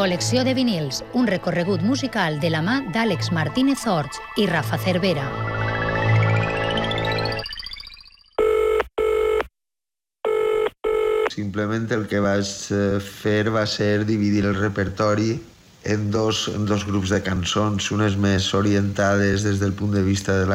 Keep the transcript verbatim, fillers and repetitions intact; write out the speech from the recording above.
Col·lecció de vinils, un recorregut musical de la mà d'Àlex Martínez Orts i Rafa Cervera. Simplement el que vaig fer va ser dividir el repertori en dos, en dos grups de cançons, unes més orientades des del punt de vista de la